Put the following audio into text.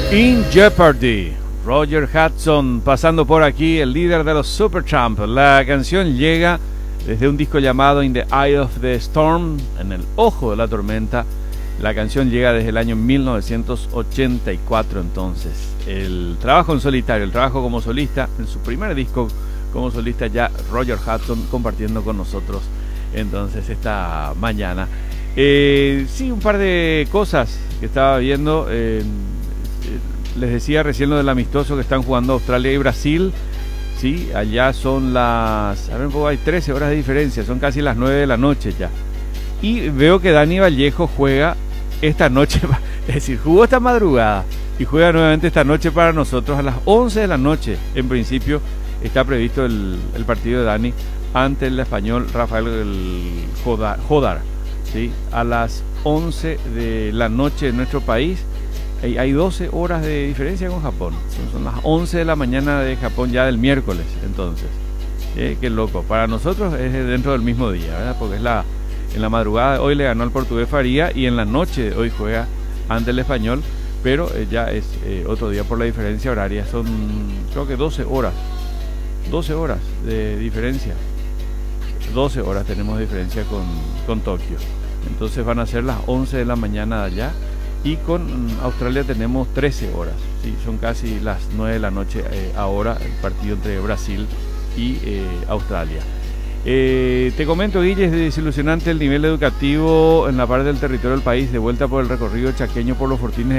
In Jeopardy, Roger Hudson pasando por aquí, el líder de los Supertramp. La canción llega desde un disco llamado In the Eye of the Storm, en el ojo de la tormenta. La canción llega desde el año 1984. Entonces, el trabajo en solitario, el trabajo como solista, en su primer disco como solista, ya Roger Hudson compartiendo con nosotros entonces esta mañana. Sí, un par de cosas que estaba viendo. Les decía recién lo del amistoso que están jugando Australia y Brasil. Sí, allá son las... A ver, hay 13 horas de diferencia, son casi las 9 de la noche ya. Y veo que Dani Vallejo juega esta noche, es decir, jugó esta madrugada y juega nuevamente esta noche para nosotros a las 11 de la noche. En principio está previsto el partido de Dani ante el español Rafael Jodar, ¿sí? A las 11 de la noche en nuestro país. Hay 12 horas de diferencia con Japón. Son las 11 de la mañana de Japón ya del miércoles. Entonces, qué loco. Para nosotros es dentro del mismo día, ¿verdad? Porque es en la madrugada. Hoy le ganó al portugués Faría y en la noche hoy juega ante el español. Pero ya es otro día por la diferencia horaria. Son creo que 12 horas. 12 horas de diferencia. 12 horas tenemos de diferencia con Tokio. Entonces van a ser las 11 de la mañana de allá. Y con Australia tenemos 13 horas, ¿sí? Son casi las 9 de la noche ahora el partido entre Brasil y Australia. Te comento, Guille, es desilusionante el nivel educativo en la parte del territorio del país, de vuelta por el recorrido chaqueño por los fortines